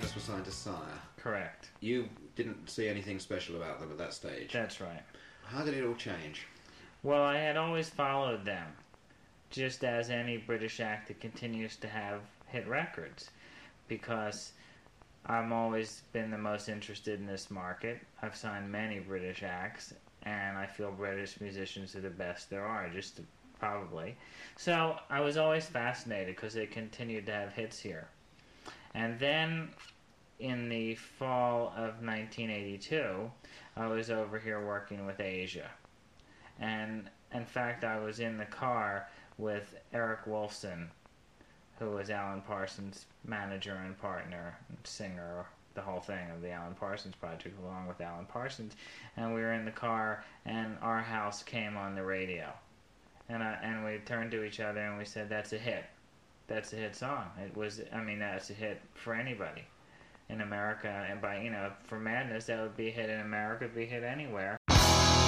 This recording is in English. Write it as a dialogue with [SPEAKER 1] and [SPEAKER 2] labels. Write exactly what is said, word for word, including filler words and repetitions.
[SPEAKER 1] Madness was signed to Sire.
[SPEAKER 2] Correct.
[SPEAKER 1] You didn't see anything special about them at that stage.
[SPEAKER 2] That's right.
[SPEAKER 1] How did it all change?
[SPEAKER 2] Well, I had always followed them, just as any British act that continues to have hit records, because I've always been the most interested in this market. I've signed many British acts, and I feel British musicians are the best there are, just to, probably. So I was always fascinated because they continued to have hits here. And then in the fall of nineteen eighty-two, I was over here working with Asia. And in fact, I was in the car with Eric Wolfson, who was Alan Parsons' manager and partner, and singer, the whole thing of the Alan Parsons Project, along with Alan Parsons. And we were in the car, and Our House came on the radio. And I, and we turned to each other and we said, that's a hit. That's a hit song. It was, I mean, that's a hit for anybody in America. And by, you know, for Madness, that would be a hit in America, it would be a hit anywhere.